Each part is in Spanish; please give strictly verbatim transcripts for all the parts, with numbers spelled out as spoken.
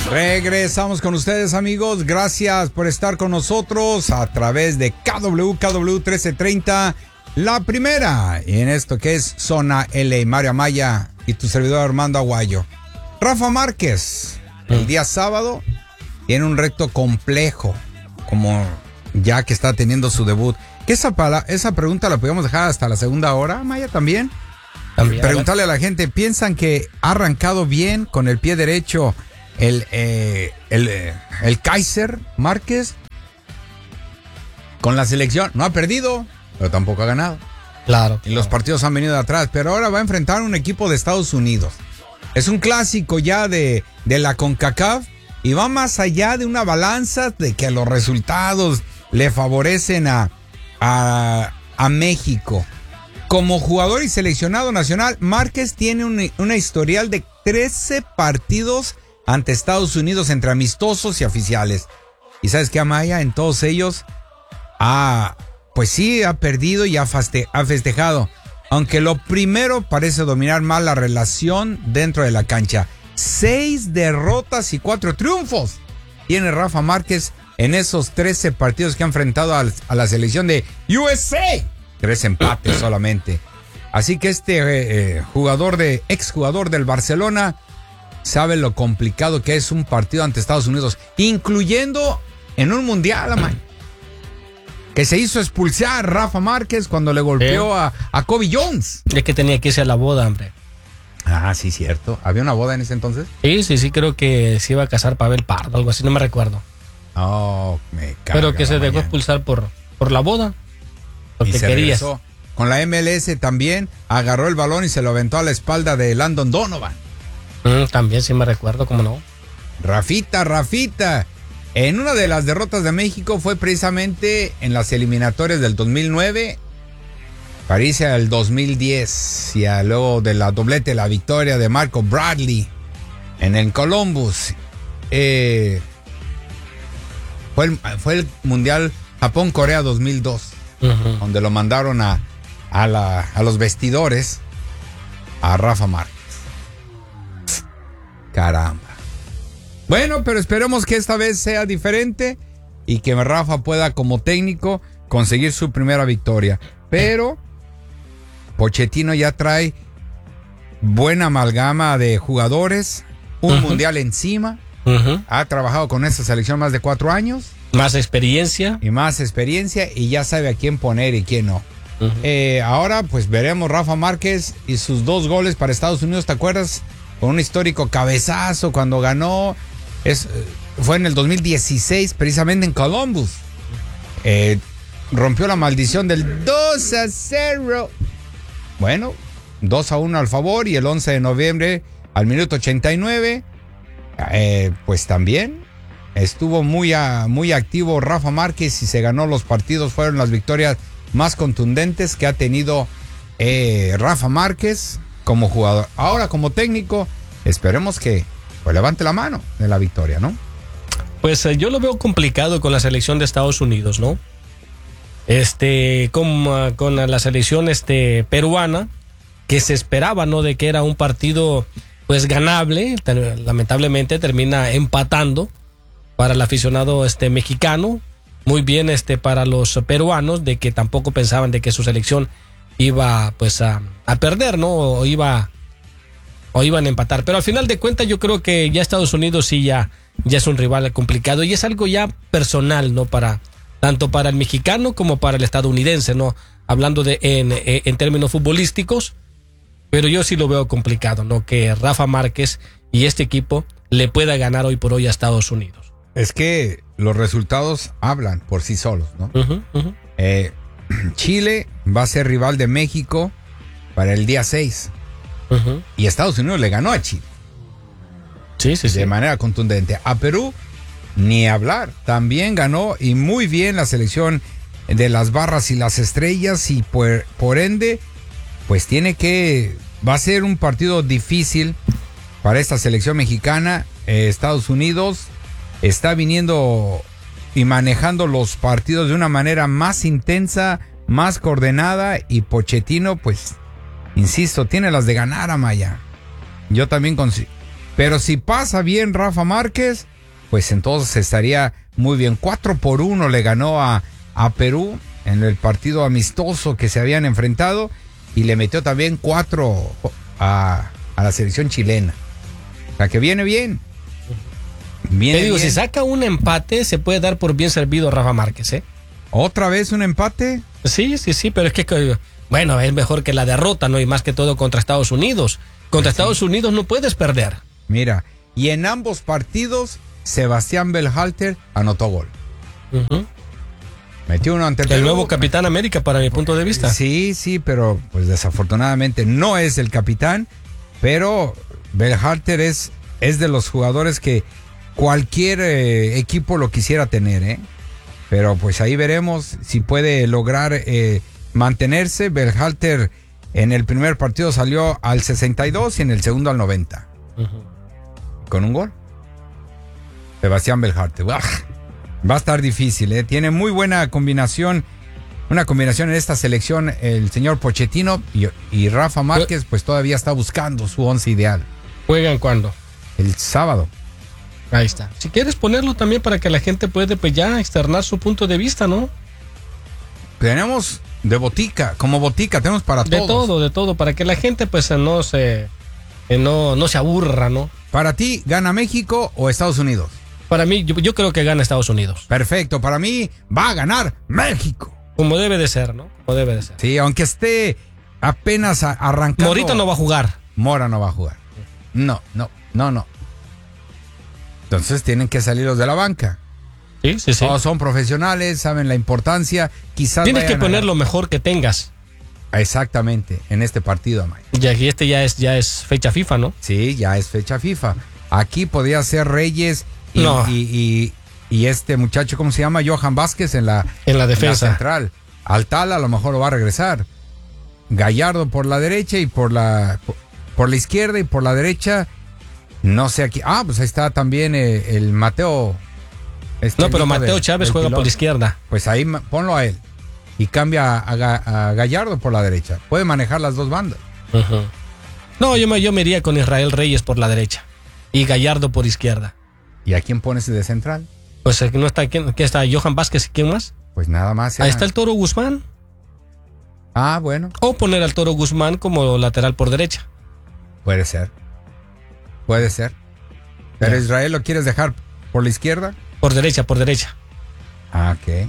Regresamos con ustedes, amigos. Gracias por estar con nosotros a través de K W K W trece treinta, la primera en esto que es Zona L. Mario Amaya y tu servidor Armando Aguayo. Rafa Márquez, el día sábado, tiene un reto complejo, como ya que está teniendo su debut. ¿Qué esa, pala- esa pregunta la podemos dejar hasta la segunda hora, Maya, también? También. Preguntarle a la gente, ¿piensan que ha arrancado bien con el pie derecho el, eh, el, eh, el Kaiser Márquez con la selección? No ha perdido, pero tampoco ha ganado. Claro. Y los partidos han venido de atrás, pero ahora va a enfrentar a un equipo de Estados Unidos. Es un clásico ya de, de la CONCACAF y va más allá de una balanza de que los resultados le favorecen a, a, a México. Como jugador y seleccionado nacional, Márquez tiene un, una historial de trece partidos ante Estados Unidos entre amistosos y oficiales. ¿Y sabes qué, Amaya? En todos ellos, ha, pues sí, ha perdido y ha, faste, ha festejado. Aunque lo primero parece dominar más la relación dentro de la cancha. Seis derrotas y cuatro triunfos tiene Rafa Márquez en esos trece partidos que ha enfrentado a, a la selección de U S A. Tres empates solamente. Así que este eh, jugador de exjugador del Barcelona sabe lo complicado que es un partido ante Estados Unidos, incluyendo en un mundial, man, que se hizo expulsar Rafa Márquez cuando le golpeó ¿Eh? a, a Kobe Jones. Es que tenía que irse a la boda, hombre. Ah, sí, cierto. ¿Había una boda en ese entonces? Sí, sí, sí, creo que se iba a casar Pavel Pardo, algo así, no me recuerdo. Oh, me cago. Pero que se dejó expulsar por, por la boda. Porque y se querías. regresó. Con la M L S también agarró el balón y se lo aventó a la espalda de Landon Donovan. Mm, también sí me recuerdo, cómo no. Rafita, Rafita. En una de las derrotas de México fue precisamente en las eliminatorias del dos mil nueve, París al dos mil diez, y a luego de la doblete, la victoria de Marco Bradley en el Columbus. Eh, fue, el, fue el Mundial Japón-Corea dos mil dos, uh-huh. donde lo mandaron a, a, la, a los vestidores a Rafa Márquez. Caramba. Bueno, pero esperemos que esta vez sea diferente y que Rafa pueda como técnico conseguir su primera victoria. Pero Pochettino ya trae buena amalgama de jugadores, un uh-huh. mundial encima, uh-huh. ha trabajado con esta selección más de cuatro años. Más experiencia. Y más experiencia y ya sabe a quién poner y quién no. Uh-huh. Eh, ahora pues veremos Rafa Márquez y sus dos goles para Estados Unidos, ¿te acuerdas? Con un histórico cabezazo cuando ganó. Es, fue en el dos mil dieciséis, precisamente en Columbus. Eh, rompió la maldición del dos a cero. Bueno, dos a uno al favor, y el once de noviembre, al minuto ochenta y nueve, eh, pues también estuvo muy, a, muy activo Rafa Márquez y se ganó los partidos. Fueron las victorias más contundentes que ha tenido eh, Rafa Márquez como jugador. Ahora, como técnico, esperemos que pues levante la mano de la victoria, ¿no? Pues eh, yo lo veo complicado con la selección de Estados Unidos, ¿no? Este, con, uh, con la selección este, peruana, que se esperaba, ¿no? De que era un partido, pues, ganable. Ter- lamentablemente termina empatando para el aficionado este, mexicano. Muy bien este, para los peruanos, de que tampoco pensaban de que su selección iba, pues, a, a perder, ¿no? O iba... o iban a empatar, pero al final de cuentas yo creo que ya Estados Unidos sí ya, ya es un rival complicado y es algo ya personal, ¿no? Para, tanto para el mexicano como para el estadounidense, ¿no? Hablando de en, en términos futbolísticos, pero yo sí lo veo complicado, ¿no? Que Rafa Márquez y este equipo le pueda ganar hoy por hoy a Estados Unidos. Es que los resultados hablan por sí solos, ¿no? Uh-huh, uh-huh. Eh, Chile va a ser rival de México para el día seis. Uh-huh. Y Estados Unidos le ganó a Chile. Sí, sí, sí. De manera contundente. A Perú, ni hablar. También ganó y muy bien la selección de las barras y las estrellas. Y por, por ende, pues tiene que... va a ser un partido difícil para esta selección mexicana. Eh, Estados Unidos está viniendo y manejando los partidos de una manera más intensa, más coordinada. Y Pochettino, pues... insisto, tiene las de ganar, Amaya. Yo también cons- Pero si pasa bien Rafa Márquez, pues entonces estaría muy bien. cuatro por uno le ganó a, a Perú en el partido amistoso que se habían enfrentado y le metió también cuatro a, a la selección chilena. O sea que viene bien. Viene Te digo, bien. si saca un empate, se puede dar por bien servido Rafa Márquez, ¿eh? ¿Otra vez un empate? Sí, sí, sí, pero es que, bueno, es mejor que la derrota, ¿no? Y más que todo contra Estados Unidos. Contra Pues sí. Estados Unidos no puedes perder. Mira, y en ambos partidos, Sebastián Berhalter anotó gol. Uh-huh. Metió uno ante el El Perú. nuevo Capitán América, para mi punto de vista. Sí, sí, pero pues desafortunadamente no es el capitán, pero Berhalter es, es de los jugadores que cualquier eh, equipo lo quisiera tener, ¿eh? Pero pues ahí veremos si puede lograr eh, mantenerse. Berhalter en el primer partido salió al sesenta y dos y en el segundo al noventa. Uh-huh. Con un gol. Sebastián Berhalter. ¡Uah! Va a estar difícil, ¿eh? Tiene muy buena combinación. Una combinación en esta selección. El señor Pochettino y, y Rafa Márquez, pues todavía está buscando su once ideal. ¿Juegan cuándo? El sábado. Ahí está. Si quieres ponerlo también para que la gente puede pues ya externar su punto de vista, ¿no? Tenemos de botica, como botica, tenemos para De todos. todo, de todo, para que la gente pues no se eh, no, no se aburra, ¿no? Para ti, ¿gana México o Estados Unidos? Para mí, yo, yo creo que gana Estados Unidos. Perfecto, para mí va a ganar México. Como debe de ser, ¿no? Como debe de ser. Sí, aunque esté apenas a- arrancando. Morita no va a jugar. Mora no va a jugar. No, no, no, no. Entonces tienen que salir los de la banca. Sí, sí, sí. Todos son profesionales, saben la importancia. Quizás Tienes que vayan a- poner lo mejor que tengas. Exactamente, en este partido, Amaya. Y aquí este ya es, ya es fecha FIFA, ¿no? Sí, ya es fecha FIFA. Aquí podría ser Reyes y, No. y, y, y este muchacho, ¿cómo se llama? Johan Vázquez en la, En la en la defensa. central. Altala a lo mejor lo va a regresar. Gallardo por la derecha y por la por, por la izquierda y por la derecha. No sé aquí. Ah, pues ahí está también eh, el Mateo. este No, pero hijo Mateo del- Chávez del juega por piloto. la izquierda. Pues ahí ma- ponlo a él. Y cambia a, Ga- a Gallardo por la derecha. Puede manejar las dos bandas. Ujú. No, yo me, yo me iría con Israel Reyes por la derecha y Gallardo por izquierda. ¿Y a quién pones de central? Pues aquí no está, ¿quién, ¿quién está? Johan Vázquez y quién más. Pues nada más. Ahí era- está el Toro Guzmán. Ah, bueno. O poner al Toro Guzmán como lateral por derecha. Puede ser. Puede ser. Pero Ya. Israel lo quieres dejar por la izquierda. Por derecha, por derecha. Ah, ok.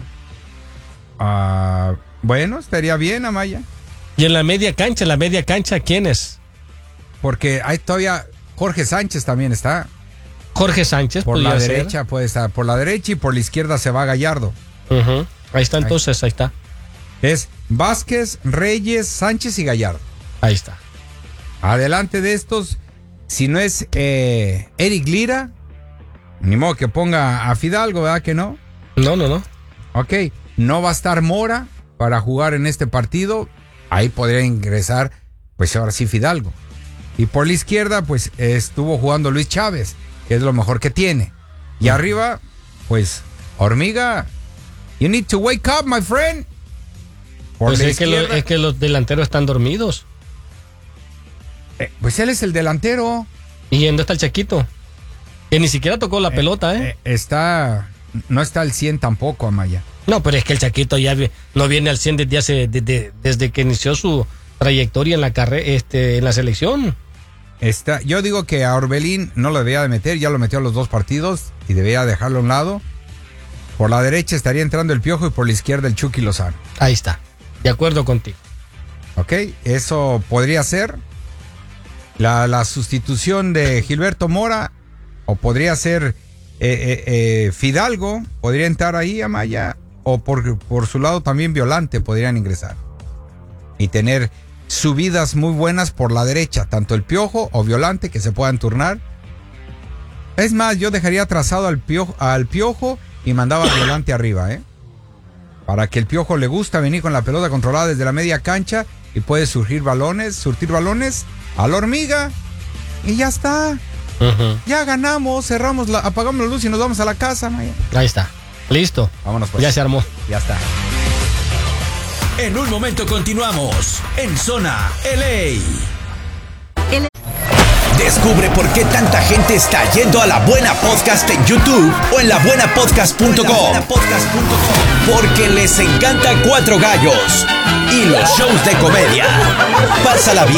Ah, bueno, estaría bien, Amaya. Y en la media cancha, en la media cancha, ¿quién es? Porque hay todavía Jorge Sánchez también está. Jorge Sánchez. Por la podría ser. derecha puede estar. Por la derecha y por la izquierda se va Gallardo. Ujú. Ahí está entonces, ahí está. Es Vázquez, Reyes, Sánchez y Gallardo. Ahí está. Adelante de estos, si no es eh, Eric Lira, ni modo que ponga a Fidalgo, ¿verdad que no? No, no, no. Ok, no va a estar Mora para jugar en este partido. Ahí podría ingresar, pues ahora sí, Fidalgo. Y por la izquierda, pues estuvo jugando Luis Chávez, que es lo mejor que tiene. Y arriba, pues, Hormiga, you need to wake up, my friend. Por Pues la es que, lo- izquierda, es que los delanteros están dormidos. eh, pues él es el delantero. ¿Y dónde está el Chaquito? Que ni siquiera tocó la pelota, ¿eh? Eh, está, no está al cien tampoco, Amaya. No, pero es que el Chaquito ya vi- no viene al cien desde, hace, desde, desde que inició su trayectoria en la carrera, este, en la selección. Está, yo digo que a Orbelín no lo debía de meter, ya lo metió a los dos partidos y debía dejarlo a un lado. Por la derecha estaría entrando el Piojo y por la izquierda el Chucky Lozano. Ahí está. De acuerdo contigo. Ok, eso podría ser la, la sustitución de Gilberto Mora o podría ser eh, eh, eh, Fidalgo, podría entrar ahí Amaya o por, por su lado también Violante podrían ingresar y tener subidas muy buenas por la derecha, tanto el Piojo o Violante que se puedan turnar. Es más, yo dejaría trazado al Piojo, al Piojo y mandaba a Violante arriba, ¿eh? Para que el Piojo le gusta venir con la pelota controlada desde la media cancha y puede surgir balones, surtir balones a la Hormiga y ya está. Ujú. Ya ganamos, cerramos, la, apagamos la luz y nos vamos a la casa, Maya. Ahí está. Listo. Vámonos pues. Ya se armó. Ya está. En un momento continuamos en Zona L A. Descubre por qué tanta gente está yendo a La Buena Podcast en YouTube o en la buena podcast punto com. Porque les encanta Cuatro Gallos y los shows de comedia. Pásala bien.